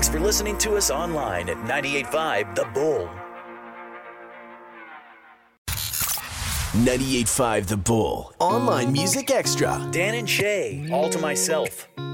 Thanks for listening to us online at 98.5 The Bull. 98.5 The Bull. Online Music Extra. Dan and Shay, All to Myself.